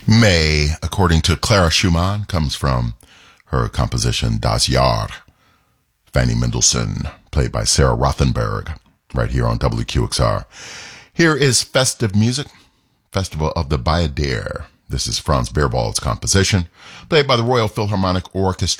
May, according to Clara Schumann, comes from her composition Das Jahr. Fanny Mendelssohn, played by Sarah Rothenberg, right here on WQXR. Here is Festive Music, Festival of the Bayadere. This is Franz Beerwald's composition, played by the Royal Philharmonic Orchestra.